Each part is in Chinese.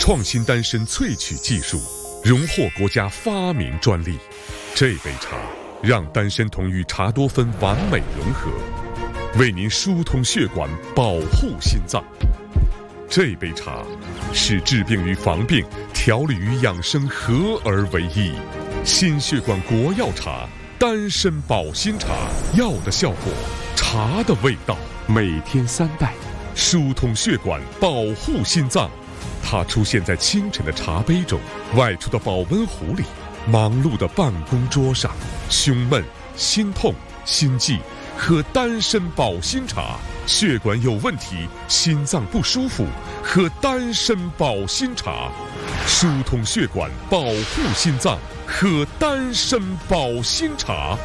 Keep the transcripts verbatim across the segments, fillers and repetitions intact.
创新丹参萃取技术，荣获国家发明专利。这杯茶让丹参酮与茶多酚完美融合，为您疏通血管，保护心脏。这杯茶是治病与防病、调理与养生合而为一。心血管国药茶，丹参保心茶，药的效果，茶的味道。每天三袋，疏通血管，保护心脏。它出现在清晨的茶杯中，外出的保温壶里，忙碌的办公桌上。胸闷、心痛、心悸，喝丹参保心茶；血管有问题、心脏不舒服，喝丹参保心茶。疏通血管，保护心脏，喝丹参保心茶。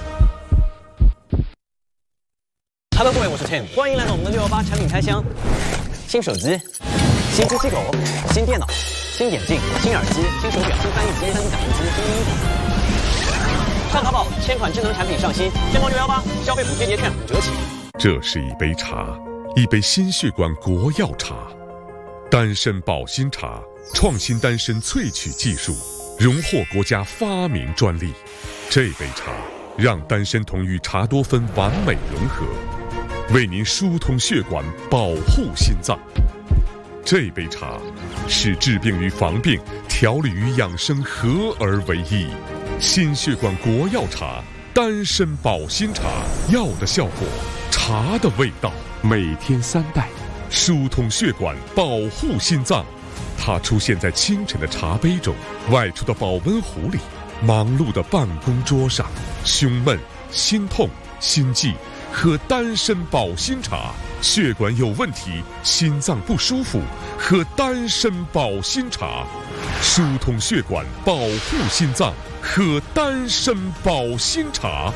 Hello， 各位，我是 Tim， 欢迎来到我们的六幺八产品开箱。新手机、新机器狗、新电脑、新眼镜、新耳机、新手表、新翻译机、三 D 打印机、新衣服。上淘宝，千款智能产品上新，天猫六幺八消费补贴节券五折起。 这是一杯茶，一杯心血管国药茶，丹参保心茶，创新丹参萃取技术，荣获国家发明专利。这杯茶让丹参酮与茶多酚完美融合，为您疏通血管，保护心脏。这杯茶是治病与防病、调理与养生合而为一。心血管国药茶，丹参保心茶，药的效果，茶的味道。每天三袋，疏通血管，保护心脏。它出现在清晨的茶杯中，外出的保温壶里，忙碌的办公桌上。胸闷、心痛、心悸，喝丹参保心茶；血管有问题、心脏不舒服，喝丹参保心茶。疏通血管，保护心脏，喝丹参保心茶。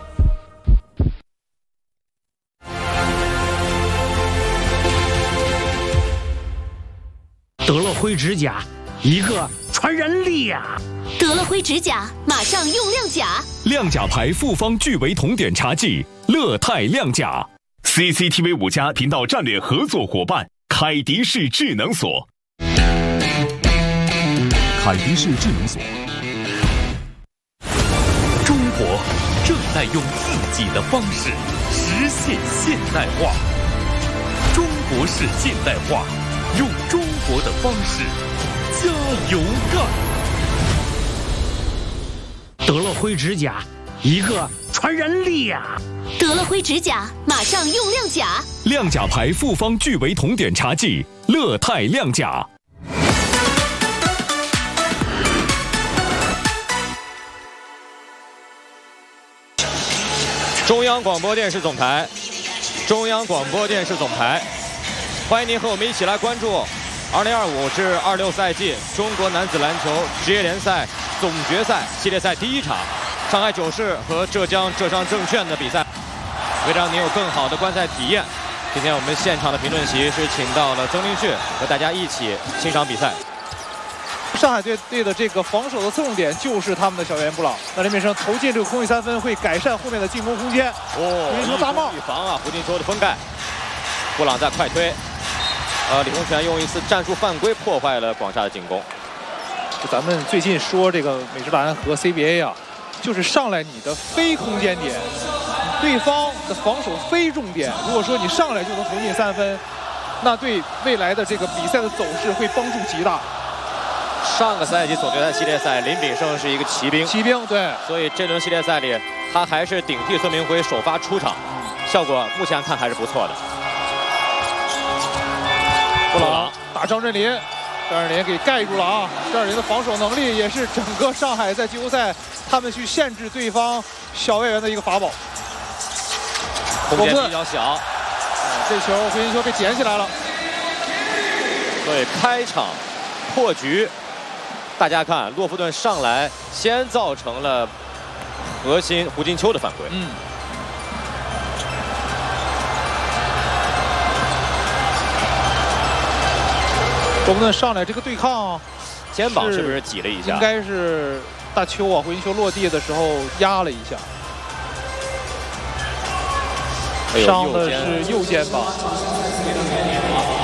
德乐辉指甲，一个传染力呀、啊！ 德乐辉指甲，马上用亮甲。 亮甲牌复方聚维酮碘茶剂，乐泰亮甲。C C T V 五家频道战略合作伙伴，凯迪士智能锁。凯迪士智能锁。中国正在用自己的方式实现现代化。中国式现代化，用中国的方式加油干！ 德乐辉指甲，一个传染力呀、啊！ 德乐辉指甲，马上用亮甲。 亮甲牌复方聚维酮碘茶剂，乐泰亮甲。 中央广播电视总台，中央广播电视总台，欢迎您和我们一起来关注二零二五至二六赛季中国男子篮球职业联赛总决赛系列赛第一场，上海九世和浙江浙商证券的比赛。为了让您有更好的观赛体验，今天我们现场的评论席是请到了曾林旭和大家一起欣赏比赛。 上海队队的这个防守的侧重点就是他们的小袁布朗。那林炳生投进这个空位三分，会改善后面的进攻空间。 哦， 胡金秋大帽预防啊，胡金秋的封盖。布朗在快推。呃，李洪权用一次战术犯规破坏了广厦的进攻。 就咱们最近说这个美职篮和 C B A 啊，就是上来你的非空间点，对方的防守非重点。如果说你上来就能投进三分，那对未来的这个比赛的走势会帮助极大。 上个赛季总决赛系列赛，林炳胜是一个骑兵， 骑兵对， 所以这轮系列赛里他还是顶替孙明辉首发出场，效果目前看还是不错的。布朗打张镇麟，张镇麟给盖住了啊！张镇麟的防守能力也是整个上海在季后赛他们去限制对方小外援的一个法宝。 空间比较小， 这球胡金秋被捡起来了。 所以开场破局，大家看洛夫顿上来先造成了核心胡金秋的犯规。 嗯。洛夫顿上来这个对抗， 肩膀是不是挤了一下？ 应该是大邱啊，胡金秋落地的时候压了一下，伤的是右肩膀。